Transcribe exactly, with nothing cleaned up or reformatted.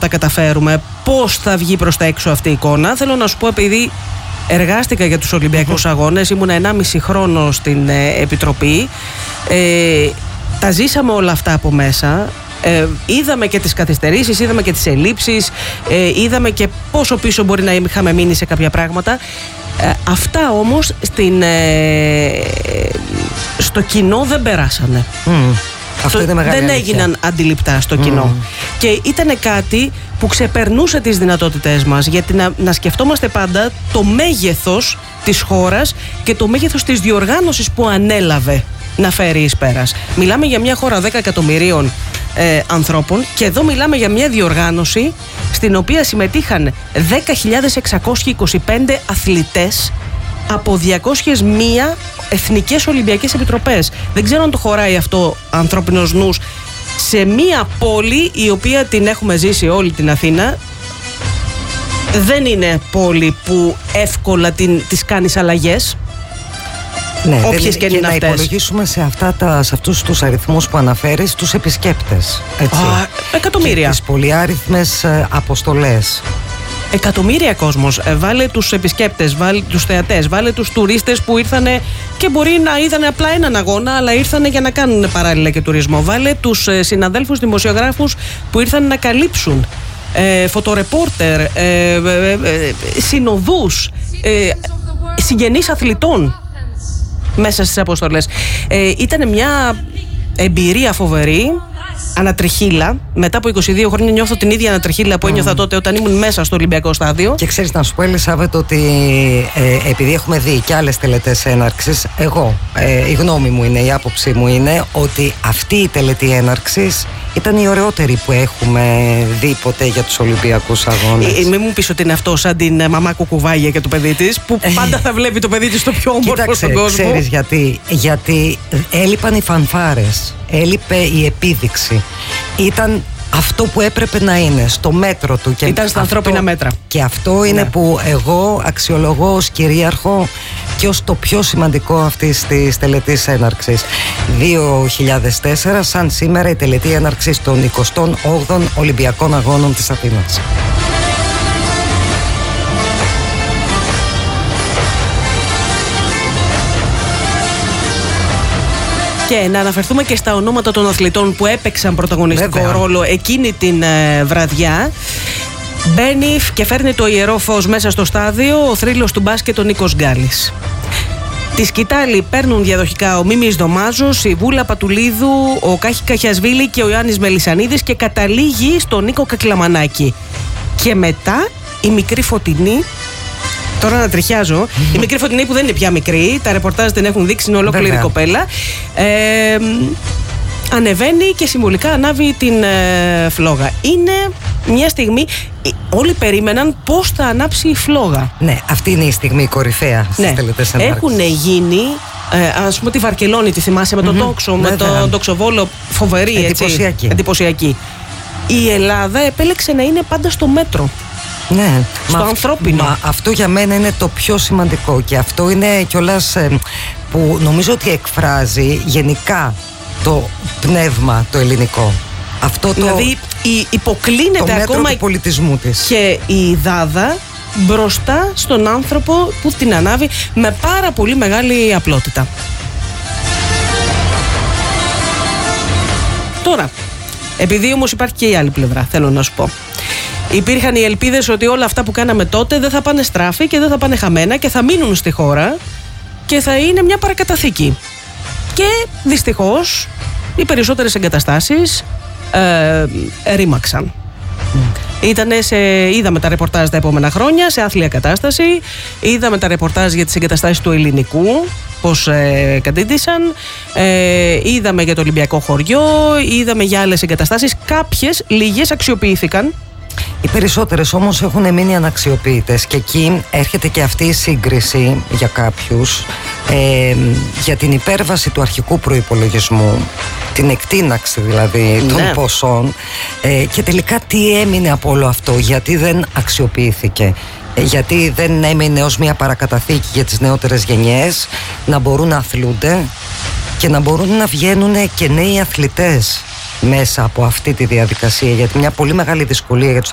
τα καταφέρουμε, πώς θα βγει προς τα έξω αυτή η εικόνα. Θέλω να σου πω, επειδή εργάστηκα για τους Ολυμπιακούς Αγώνες, ήμουν ενάμιση χρόνο στην ε, Επιτροπή, ε, τα ζήσαμε όλα αυτά από μέσα. Ε, είδαμε και τις καθυστερήσεις, είδαμε και τις ελλείψεις, ε, είδαμε και πόσο πίσω μπορεί να είχαμε μείνει σε κάποια πράγματα. Ε, αυτά όμως στην, ε, στο κοινό δεν περάσανε. Mm. Αυτό είναι μεγάλη δεν αλήθεια. έγιναν αντιληπτά στο κοινό. Mm. Και ήταν κάτι που ξεπερνούσε τις δυνατότητές μας, γιατί να, να σκεφτόμαστε πάντα το μέγεθος της χώρας και το μέγεθος της διοργάνωσης που ανέλαβε να φέρει εις πέρας. Μιλάμε για μια χώρα δέκα εκατομμυρίων ε, ανθρώπων, και εδώ μιλάμε για μια διοργάνωση στην οποία συμμετείχαν δέκα χιλιάδες εξακόσιοι είκοσι πέντε αθλητές από διακόσιες μία εθνικές Ολυμπιακές Επιτροπές. Δεν ξέρω αν το χωράει αυτό ανθρώπινος νους σε μία πόλη η οποία την έχουμε ζήσει όλη την Αθήνα. Δεν είναι πόλη που εύκολα την, τις κάνεις αλλαγές. Ναι, όποιες και είναι να αυτές. Υπολογίσουμε σε, αυτά τα, σε αυτούς τους αριθμούς που αναφέρεις τους επισκέπτες. Έτσι. Α, εκατομμύρια. Και τις πολυάριθμες ε, αποστολές. Εκατομμύρια κόσμος. Ε, βάλε τους επισκέπτες, βάλε τους θεατές, βάλε τους τουρίστες που ήρθανε και μπορεί να είδανε απλά έναν αγώνα, αλλά ήρθανε για να κάνουν παράλληλα και τουρισμό. Βάλε τους ε, συναδέλφους δημοσιογράφους που ήρθαν να καλύψουν. Ε, φωτορεπόρτερ, ε, ε, ε, συνοδούς, ε, συγγενείς αθλητών μέσα στις αποστολές. Ε, ήταν μια εμπειρία φοβερή. Ανατριχύλα. Μετά από είκοσι δύο χρόνια νιώθω την ίδια ανατριχύλα που ένιωθα mm. τότε όταν ήμουν μέσα στο Ολυμπιακό στάδιο. Και ξέρεις, να σου πω, Ελισάβετ, ότι ε, επειδή έχουμε δει και άλλες τελετές έναρξης, εγώ, ε, η γνώμη μου είναι, η άποψή μου είναι ότι αυτή η τελετή έναρξης ήταν η ωραιότερη που έχουμε δει ποτέ για τους Ολυμπιακούς Αγώνες. Ε, μην μου πεις ότι είναι αυτό σαν την ε, μαμά Κουκουβάγια και το παιδί της, που πάντα θα βλέπει το παιδί της το πιο όμορφο στον κόσμο. Ξέρεις γιατί? Γιατί έλειπαν οι φανφάρες, έλειπε η επίδειξη. Ήταν αυτό που έπρεπε να είναι, στο μέτρο του. Και ήταν στα αυτό, ανθρώπινα μέτρα. Και αυτό είναι ναι. που εγώ αξιολογώ ως κυρίαρχο και ως το πιο σημαντικό αυτής της τελετής έναρξης. δύο χιλιάδες τέσσερα, σαν σήμερα, η τελετή έναρξης των εικοστών όγδοων Ολυμπιακών Αγώνων της Αθήνας. Και να αναφερθούμε και στα ονόματα των αθλητών που έπαιξαν πρωταγωνιστικό Βέβαια. ρόλο εκείνη την ε, βραδιά. Μπαίνει και φέρνει το ιερό φως μέσα στο στάδιο ο θρύλος του μπάσκετ, ο Νίκος Γκάλης. Τη σκητάλη παίρνουν διαδοχικά ο Μίμης Δωμάζος, η Βούλα Πατουλίδου, ο Κάχη Καχιασβίλη και ο Ιωάννης Μελισσανίδης, και καταλήγει στον Νίκο Κακλαμανάκη. Και μετά η μικρή Φωτεινή. Τώρα να τριχιάζω. Mm-hmm. Η μικρή Φωτεινή, που δεν είναι πια μικρή, τα ρεπορτάζ την έχουν δείξει, είναι ολόκληρη Βέβαια. κοπέλα. Ε, ανεβαίνει και συμβολικά ανάβει την ε, φλόγα. Είναι μια στιγμή. Όλοι περίμεναν πώς θα ανάψει η φλόγα. Ναι, αυτή είναι η στιγμή κορυφαία στις ναι. τελετές ενάρξης. Έχουν γίνει. Ε, ας πούμε τη Βαρκελόνη, τη θυμάσαι, με τον mm-hmm. τόξο, με τον τοξοβόλο, φοβερή, εντυπωσιακή. Έτσι, εντυπωσιακή. Η Ελλάδα επέλεξε να είναι πάντα στο μέτρο. Ναι, στο μα ανθρώπινο. Μα αυτό για μένα είναι το πιο σημαντικό, και αυτό είναι κιόλας ε, που νομίζω ότι εκφράζει γενικά το πνεύμα το ελληνικό. Αυτό το, δηλαδή υποκλίνεται το μέτρο ακόμα του πολιτισμού της. Και η Δάδα μπροστά στον άνθρωπο που την ανάβει με πάρα πολύ μεγάλη απλότητα. Τώρα, επειδή όμως υπάρχει και η άλλη πλευρά, θέλω να σου πω. Υπήρχαν οι ελπίδες ότι όλα αυτά που κάναμε τότε δεν θα πάνε στράφη και δεν θα πάνε χαμένα και θα μείνουν στη χώρα και θα είναι μια παρακαταθήκη. Και δυστυχώς οι περισσότερες εγκαταστάσεις ε, ρήμαξαν. Mm. Ήτανε σε, είδαμε τα ρεπορτάζ τα επόμενα χρόνια σε άθλια κατάσταση. Είδαμε τα ρεπορτάζ για τις εγκαταστάσεις του ελληνικού, πώς ε, κατήντησαν. Ε, είδαμε για το Ολυμπιακό χωριό. Είδαμε για άλλες εγκαταστάσεις. Κάποιες, λίγες αξιοποιήθηκαν. Οι περισσότερες όμως έχουν μείνει αναξιοποιητές, και εκεί έρχεται και αυτή η σύγκριση για κάποιους ε, για την υπέρβαση του αρχικού προϋπολογισμού, την εκτείναξη δηλαδή των ναι. ποσών, ε, και τελικά τι έμεινε από όλο αυτό, γιατί δεν αξιοποιήθηκε, ε, γιατί δεν έμεινε ως μια παρακαταθήκη για τις νεότερες γενιές να μπορούν να αθλούνται και να μπορούν να βγαίνουν και νέοι αθλητές μέσα από αυτή τη διαδικασία, γιατί μια πολύ μεγάλη δυσκολία για τους